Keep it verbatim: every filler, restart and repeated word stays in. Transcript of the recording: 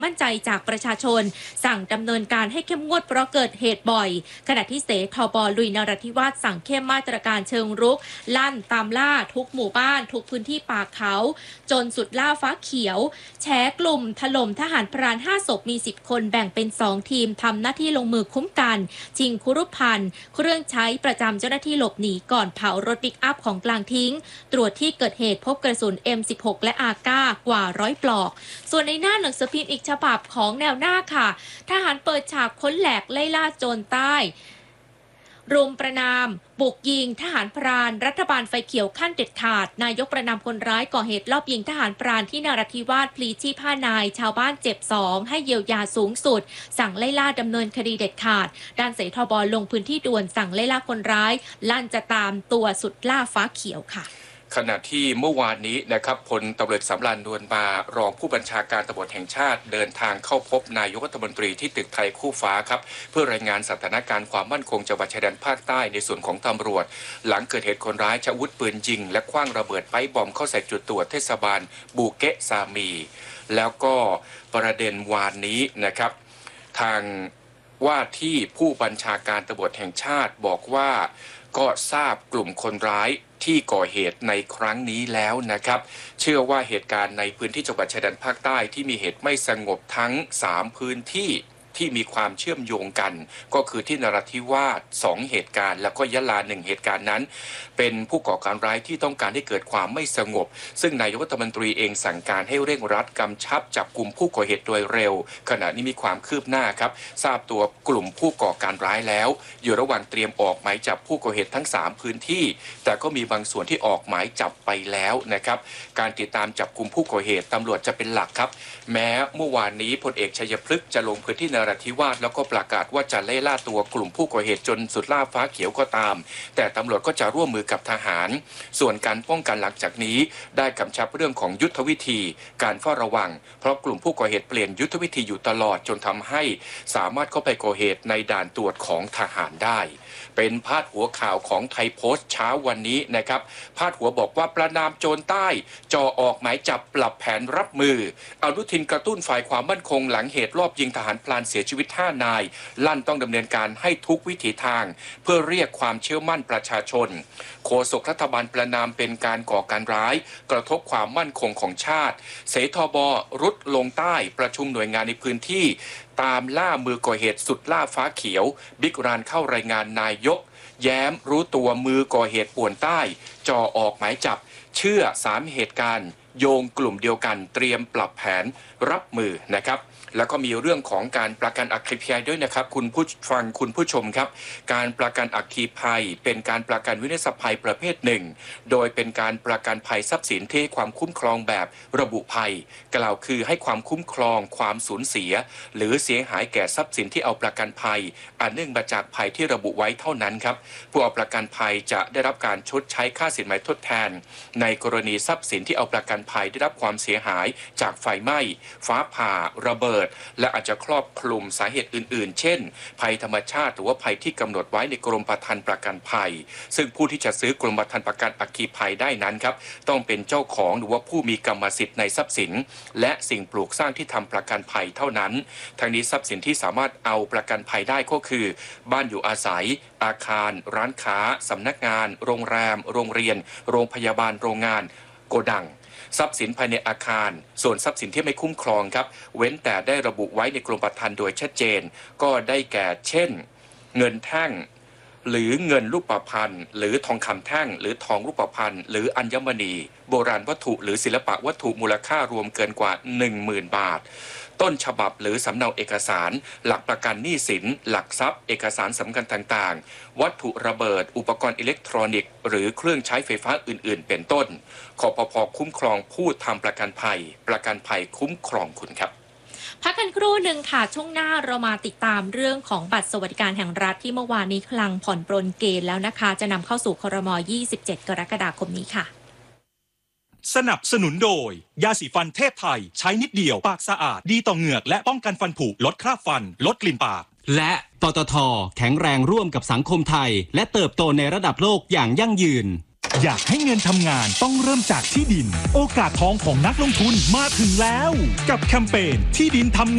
มั่นใจจากประชาชนสั่งดำเนินการให้เข้มงวดเพราะเกิดเหตุบ่อยขณะที่เสทบลุยนราธิวาสสั่งเข้มมาตรการเชิงรุกลั่นตามล่าทุกหมู่บ้านทุกพื้นที่ป่าเขาจนสุดล่าฟ้าเขียวแฉกลุ่มถล่มทหารพรานห้าศพมีสิบคนแบ่งเป็นสองทีมทำหน้าที่ลงมือคุ้มกันชิงคุรุพันธ์เครื่องใช้ประจำเจ้าหน้าที่หลบหนีก่อนเผารถปิกอัพของกลางทิ้งตรวจที่เกิดเหตุพบกระสุน เอ็ม สิบหก และ อาร์ เก้า กว่าร้อยปลอกส่วนในหน้าหนังสือพิมพ์อีกฉบับของแนวหน้าค่ะทหารเปิดฉากค้นแหลกไล่ล่าโจรใต้รุมประนามบุกยิงทหารพรานรัฐบาลไฟเขียวขั้นเด็ดขาดนายกประนามคนร้ายก่อเหตุลอบยิงทหารพรานที่นราธิวาสพลีชีพห้านายชาวบ้านเจ็บสองให้เยียวยาสูงสุดสั่งไล่ล่าดำเนินคดีเด็ดขาดด้านเสทบลงพื้นที่ด่วนสั่งไล่ล่าคนร้ายลั่นจะตามตัวสุดล่าฟ้าเขียวค่ะขณะที่เมื่อวานนี้นะครับพลตำรวจสำราญนวลมารองผู้บัญชาการตำรวจแห่งชาติเดินทางเข้าพบนายกรัฐมนตรีที่ตึกไทยคู่ฟ้าครับเพื่อรายงานสถานการณ์ความมั่นคงจังหวัดชายแดนภาคใต้ในส่วนของตำรวจหลังเกิดเหตุคนร้ายใช้อาวุธปืนยิงและคว้างระเบิดไปบอมเข้าใส่จุดตรวจเทศบาลบูเกะซามีแล้วก็ประเด็นวานนี้นะครับทางว่าที่ผู้บัญชาการตำรวจแห่งชาติบอกว่าก็ทราบกลุ่มคนร้ายที่ก่อเหตุในครั้งนี้แล้วนะครับเชื่อว่าเหตุการณ์ในพื้นที่จังหวัดชายแดนภาคใต้ที่มีเหตุไม่สงบทั้งสามพื้นที่ที่มีความเชื่อมโยงกันก็คือที่นราธิวาสสองเหตุการณ์แล้วก็ยะลาหนึ่งเหตุการณ์นั้นเป็นผู้ก่อการร้ายที่ต้องการให้เกิดความไม่สงบซึ่งนายกรัฐมนตรีเองสั่งการให้เร่งรัดกำชับจับกลุ่มผู้ก่อเหตุโดยเร็วขณะนี้มีความคืบหน้าครับทราบตัวกลุ่มผู้ก่อการร้ายแล้วอยู่ระหว่างเตรียมออกหมายจับผู้ก่อเหตุทั้งสามพื้นที่แต่ก็มีบางส่วนที่ออกหมายจับไปแล้วนะครับการติดตามจับกลุ่มผู้ก่อเหตุตำรวจจะเป็นหลักครับแม้เมื่อวานนี้พลเอกชัยพฤกษ์จะลงพื้นที่นราธิวาสแล้วก็ประกาศว่าจะไล่ล่าตัวกลุ่มผู้ก่อเหตุจนสุดล่าฟ้าเขียวก็ตามแต่ตำรวจก็จะร่วมมือกับทหารส่วนการป้องกันหลังจากนี้ได้กำชับเรื่องของยุทธวิธีการเฝ้าระวังเพราะกลุ่มผู้ก่อเหตุเปลี่ยนยุทธวิธีอยู่ตลอดจนทำให้สามารถเข้าไปก่อเหตุในด่านตรวจของทหารได้เป็นพาดหัวข่าวของไทยโพสต์เช้าวันนี้นะครับพาดหัวบอกว่าประนามโจรใต้จ่อออกหมายจับปรับแผนรับมืออนุทินกระตุ้นฝ่ายความมั่นคงหลังเหตุรอบยิงทหารพลานเสียชีวิตห้านายลั่นต้องดำเนินการให้ทุกวิถีทางเพื่อเรียกความเชื่อมั่นประชาชนโฆษกรัฐบาลประนามเป็นการก่อการร้ายกระทบความมั่นคงของชาติเสทบรุดลงใต้ประชุมหน่วยงานในพื้นที่ตามล่ามือก่อเหตุสุดล่าฟ้าเขียวบิ๊กรานเข้ารายงานนายกแย้มรู้ตัวมือก่อเหตุป่วนใต้จ่อออกหมายจับเชื่อสามเหตุการณ์โยงกลุ่มเดียวกันเตรียมปรับแผนรับมือนะครับแล้วก็มีเรื่องของการประกันอัคคีภัยด้วยนะครับคุณผู้ฟังคุณผู้ชมครับการประกันอัคคีภัยเป็นการประกันวินาศภัยประเภทหนึ่งโดยเป็นการประกันภัยทรัพย์สินที่ความคุ้มครองแบบระบุภัยกล่าวคือให้ความคุ้มครองความสูญเสียหรือเสียหายแก่ทรัพย์สินที่เอาประกันภัยอันเนื่องมาจากภัยที่ระบุไว้เท่านั้นครับผู้เอาประกันภัยจะได้รับการชดใช้ค่าสินไหมทดแทนในกรณีทรัพย์สินที่เอาประกันภัยได้รับความเสียหายจากไฟไหม้ฟ้าผ่าระเบิดและอาจจะครอบคลุมสาเหตุอื่นๆเช่นภัยธรรมชาติหรือว่าภัยที่กำหนดไว้ในกรมธรรม์ประกันภัยซึ่งผู้ที่จะซื้อกรมธรรม์ประกันอัคคีภัยได้นั้นครับต้องเป็นเจ้าของหรือว่าผู้มีกรรมสิทธิ์ในทรัพย์สินและสิ่งปลูกสร้างที่ทำประกันภัยเท่านั้นทั้งนี้ทรัพย์สินที่สามารถเอาประกันภัยได้ก็คือบ้านอยู่อาศัยอาคารร้านค้าสำนักงานโรงแรมโรงเรียนโรงพยาบาลโรงงานโกดังทรัพย์สินภายในอาคารส่วนทรัพย์สินที่ไม่คุ้มครองครับเว้นแต่ได้ระบุไว้ในกรมธรรม์โดยชัดเจนก็ได้แก่เช่นเงินแท่งหรือเงินรูปพรรณหรือทองคำแท่งหรือทองรูปพรรณหรืออัญมณีโบราณวัตถุหรือศิลปะวัตถุมูลค่ารวมเกินกว่า หนึ่งหมื่น บาทต้นฉบับหรือสำเนาเอกสารหลักประกันหนี้สินหลักทรัพย์เอกสารสำคัญต่างๆวัตถุระเบิดอุปกรณ์อิเล็กทรอนิกส์หรือเครื่องใช้ไฟฟ้าอื่นๆเป็นต้นคปภ.คุ้มครองผู้ทำประกันภัยประกันภัยคุ้มครองคุณครับพักกันครู่หนึ่งค่ะช่วงหน้าเรามาติดตามเรื่องของบัตรสวัสดิการแห่งรัฐที่เมื่อวานนี้คลังผ่อนปรนเกณฑ์แล้วนะคะจะนำเข้าสู่ครม. ยี่สิบเจ็ด กรกฎาคมนี้ค่ะสนับสนุนโดยยาสีฟันเทพไทยใช้นิดเดียวปากสะอาดดีต่อเหงือกและป้องกันฟันผุลดคราบฟันลดกลิ่นปากและปตท.แข็งแรงร่วมกับสังคมไทยและเติบโตในระดับโลกอย่างยั่งยืนอยากให้เงินทำงานต้องเริ่มจากที่ดินโอกาสทองของนักลงทุนมาถึงแล้วกับแคมเปญที่ดินทำ